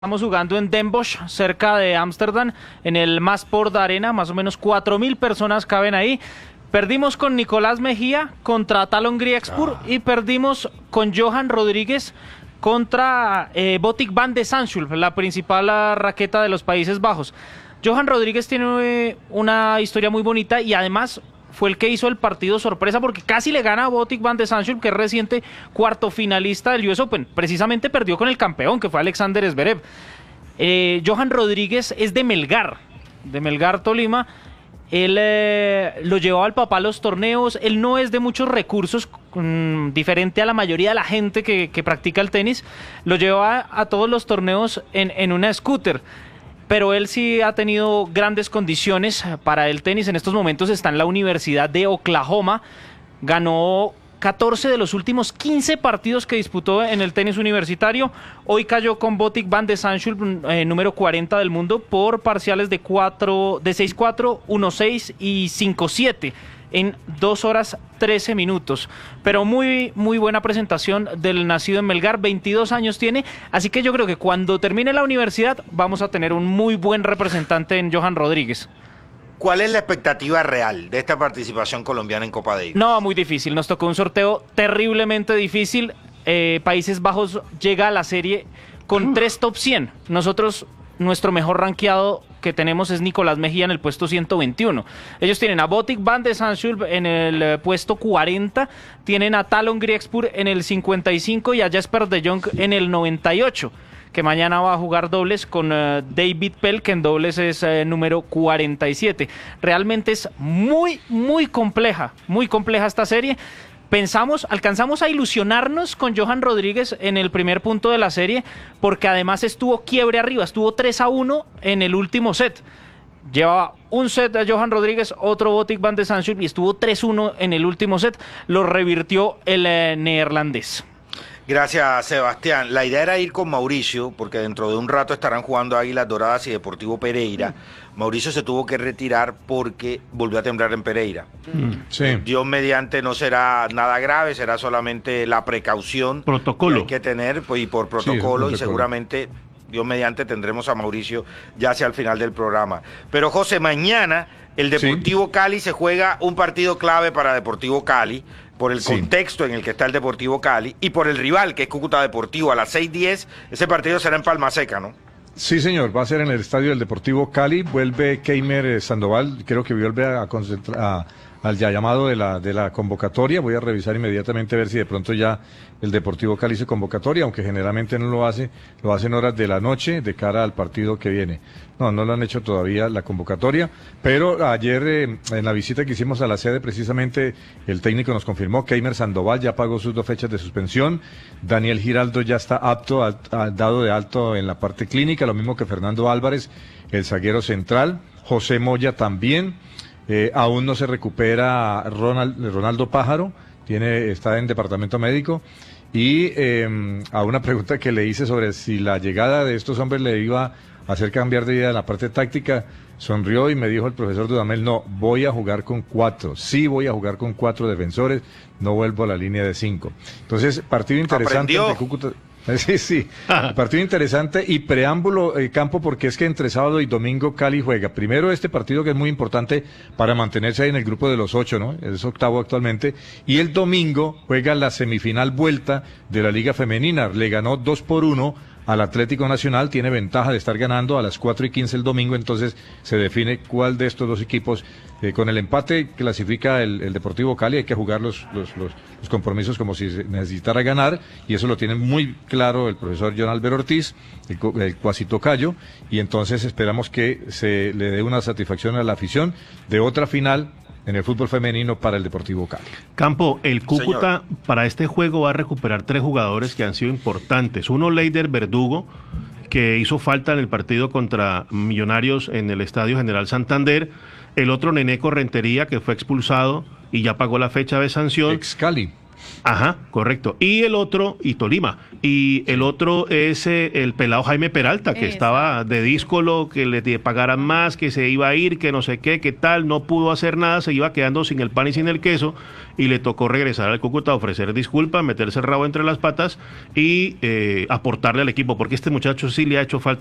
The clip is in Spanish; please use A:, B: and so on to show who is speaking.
A: Estamos jugando en Den Bosch, cerca de Ámsterdam, en el Masport Arena, más o menos 4.000 personas caben ahí. Perdimos con Nicolás Mejía contra Talon Griekspor y perdimos con Johan Rodríguez contra Botic van de Zandschulp, la principal raqueta de los Países Bajos. Johan Rodríguez tiene una historia muy bonita y además fue el que hizo el partido sorpresa porque casi le gana a Botic van de Zandschulp, que es reciente cuarto finalista del US Open. Precisamente perdió con el campeón, que fue Alexander Zverev. Johan Rodríguez es de Melgar Tolima. Él lo llevaba al papá a los torneos. Él no es de muchos recursos, diferente a la mayoría de la gente que practica el tenis. Lo llevaba a todos los torneos en una scooter. Pero él sí ha tenido grandes condiciones para el tenis. En estos momentos está en la Universidad de Oklahoma. Ganó 14 de los últimos 15 partidos que disputó en el tenis universitario. Hoy cayó con Botic van de Zandschulp, número 40 del mundo, por parciales de 6-4, 1-6 y 5-7 en 2 horas 13 minutos. Pero muy buena presentación del nacido en Melgar, 22 años tiene, así que yo creo que cuando termine la universidad vamos a tener un muy buen representante en Johan Rodríguez.
B: ¿Cuál es la expectativa real de esta participación colombiana en Copa Davis?
A: No, muy difícil, nos tocó un sorteo terriblemente difícil. Países Bajos llega a la serie con 3 top 100. Nosotros, nuestro mejor rankeado que tenemos es Nicolás Mejía en el puesto 121. Ellos tienen a Botic van de Zandschulp en el puesto 40, tienen a Talon Griekspor en el 55 y a Jesper de Jong en el 98, que mañana va a jugar dobles con David Pell, que en dobles es número 47. Realmente es muy compleja esta serie. Alcanzamos a ilusionarnos con Johan Rodríguez en el primer punto de la serie, porque además estuvo quiebre arriba, estuvo 3-1 en el último set. Llevaba un set a Johan Rodríguez, otro Botic van de Zandschulp y estuvo 3-1 en el último set. Lo revirtió el neerlandés.
B: Gracias, Sebastián. La idea era ir con Mauricio, porque dentro de un rato estarán jugando Águilas Doradas y Deportivo Pereira. Mauricio se tuvo que retirar porque volvió a temblar en Pereira.
C: Sí.
B: Dios mediante no será nada grave, será solamente la precaución
C: Protocolo
B: que hay que tener, pues, y por protocolo, y seguramente Dios mediante tendremos a Mauricio ya hacia el final del programa. Pero José, mañana el Deportivo Cali se juega un partido clave para Deportivo Cali, por el contexto en el que está el Deportivo Cali y por el rival, que es Cúcuta Deportivo, a las 6:10. Ese partido será en Palma Seca, ¿no?
C: Sí, señor, va a ser en el estadio del Deportivo Cali. Vuelve Keimer Sandoval, creo que vuelve a concentrar al llamado de la convocatoria. Voy a revisar inmediatamente a ver si de pronto ya el Deportivo Cali hizo convocatoria, aunque generalmente no lo hace, lo hace en horas de la noche de cara al partido que viene. No lo han hecho todavía la convocatoria, pero ayer en la visita que hicimos a la sede, precisamente el técnico nos confirmó que Keimer Sandoval ya pagó sus 2 fechas de suspensión, Daniel Giraldo ya está apto, dado de alto en la parte clínica, lo mismo que Fernando Álvarez, el zaguero central, José Moya también. Aún no se recupera Ronaldo Pájaro, está en departamento médico. Y a una pregunta que le hice sobre si la llegada de estos hombres le iba a hacer cambiar de idea en la parte táctica, sonrió y me dijo el profesor Dudamel: no, voy a jugar con 4, sí voy a jugar con 4 defensores, no vuelvo a la línea de 5. Entonces, partido interesante ante Cúcuta. Sí, partido interesante y preámbulo, Campo, porque es que entre sábado y domingo Cali juega primero este partido que es muy importante para mantenerse ahí en el grupo de los 8, ¿no? Es octavo actualmente, y el domingo juega la semifinal vuelta de la Liga Femenina. Le ganó 2-1 al Atlético Nacional, tiene ventaja de estar ganando a las 4:15 el domingo, entonces se define cuál de estos 2 equipos, con el empate clasifica el Deportivo Cali. Hay que jugar los compromisos como si se necesitara ganar, y eso lo tiene muy claro el profesor John Álvaro Ortiz, el cuasi tocayo, y entonces esperamos que se le dé una satisfacción a la afición de otra final en el fútbol femenino para el Deportivo Cali.
D: Campo, el Cúcuta para este juego va a recuperar 3 jugadores que han sido importantes. Uno, Leider Verdugo, que hizo falta en el partido contra Millonarios en el Estadio General Santander. El otro, Neneco Rentería, que fue expulsado y ya pagó la fecha de sanción.
C: Ex Cali.
D: Ajá, correcto. Y el otro, y Tolima. Y el otro es el pelado Jaime Peralta, que estaba de díscolo, que le pagaran más, que se iba a ir, que no sé qué, qué tal, no pudo hacer nada, se iba quedando sin el pan y sin el queso, y le tocó regresar al Cúcuta, ofrecer disculpas, meterse el rabo entre las patas y aportarle al equipo, porque este muchacho sí le ha hecho falta